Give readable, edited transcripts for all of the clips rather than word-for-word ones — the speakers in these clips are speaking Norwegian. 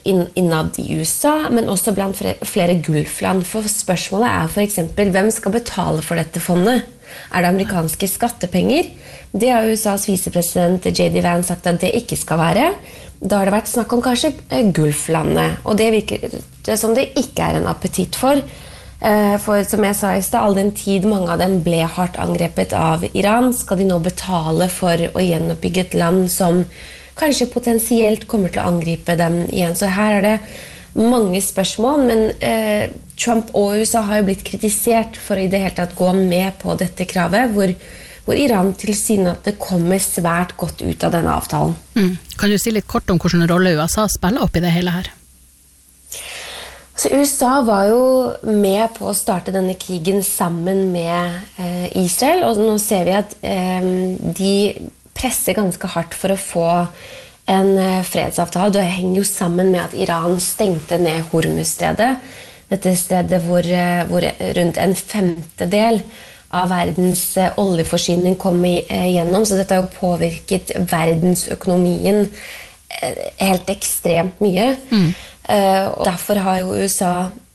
innad i USA, men også blant flere gulfland. For spørsmålet for eksempel, hvem skal betale for dette fondet? Det amerikanske skattepenger? Det har USAs visepresident J.D. Vance sagt at det ikke skal være. Da har det vært snakk om kanskje gulflandet, og det virker det som det ikke en appetitt for. For som jeg sa i sted, all den tid mange av dem ble hardt angrepet av Iran, skal de nå betale for å gjenoppbygge et land som kanskje potensielt kommer til å angripe dem igjen. Så her det mange spørsmål, men Trump og USA har jo blitt kritisert for i det hele tatt gå med på dette kravet, hvor Iran tilsynelatende kommer svært godt ut av denne avtalen. Kan du si litt kort om hvordan rolle USA spiller opp i det hele her? Så USA var jo med på å starte denne krigen sammen med Israel, og nå ser vi at de presser ganske hardt for å få en fredsavtale. Det henger jo sammen med at Iran stengte ned Hormuzstredet, dette stedet hvor rundt en femtedel av verdens oljeforsyning kom igjennom, så dette har jo påvirket verdensøkonomien helt ekstremt mye. Og derfor har jo USA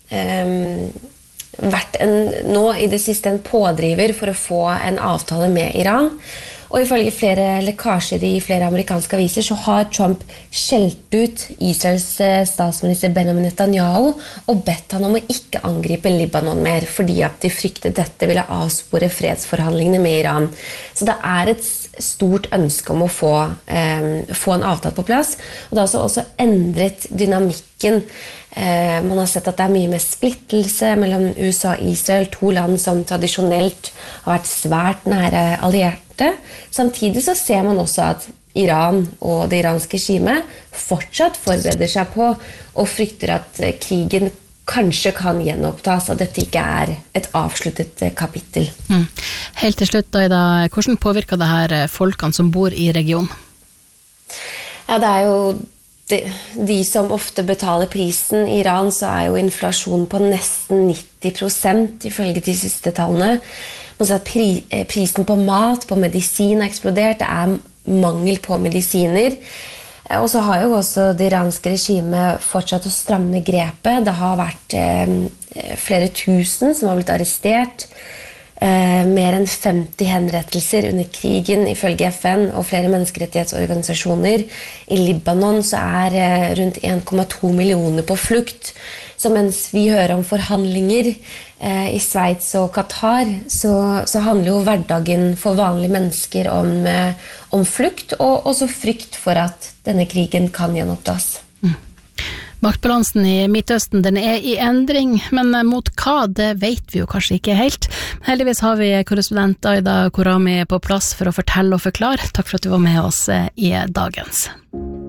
vært nå i det siste en pådriver for å få en avtale med Iran. Og ifølge flere lekkasjer i flere amerikanske aviser så har Trump skjelt ut Israels statsminister Benjamin Netanyahu og bedt han om å ikke angripe Libanon mer, fordi at de fryktet dette ville avspore fredsforhandlingene med Iran. Så det et stort ønske om å få en avtale på plass, og det har også endret dynamikken. Man har sett at det mye mer splittelse mellom USA og Israel, to land som tradisjonelt har vært svært nære allierte. Samtidig så ser man også at Iran og det iranske regimet fortsatt forbereder seg på og frykter at krigen kanskje kan gjenopptas, og dette ikke et avsluttet kapittel. Helt til slutt, Aida, hvordan påvirker det her folkene som bor i regionen? Ja, det jo de som ofte betaler prisen. I Iran så jo inflasjonen på nesten 90% ifølge de siste tallene. Man ser at prisen på mat, på medisin har eksplodert. Det mangel på medisiner. Og så har jo også det iranske regimet fortsatt å stramme grepet. Det har vært flere tusen som har blitt arrestert. Mer enn 50 henrettelser under krigen ifølge FN og flere menneskerettighetsorganisasjoner. I Libanon så rundt 1,2 millioner på flukt. Så mens vi hører om forhandlinger i Sveits og Qatar, så handler jo hverdagen for vanlige mennesker om flukt, og også frykt for at denne krigen kan gjenopptas. Maktbalansen i Midtøsten, den i endring, men mot hva, det vet vi jo kanskje ikke helt. Heldigvis har vi korrespondent Aida Khorrami på plass for å fortelle og forklare. Takk for at du var med oss i dagens.